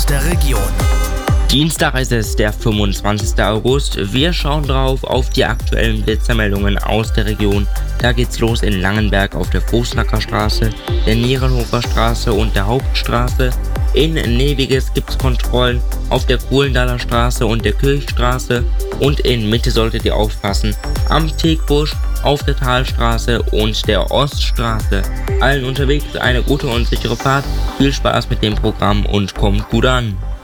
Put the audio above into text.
der Region. Dienstag ist es der 25. August. Wir schauen drauf auf die aktuellen Blitzermeldungen aus der Region. Da geht's los in Langenberg auf der Großnacker Straße, der Nierenhofer Straße und der Hauptstraße. In Neviges gibt's Kontrollen auf der Kuhlendaler Straße und der Kirchstraße. Und in Mitte solltet ihr aufpassen am Tegbusch, auf der Talstraße und der Oststraße. Allen unterwegs eine gute und sichere Fahrt. Viel Spaß mit dem Programm und kommt gut an.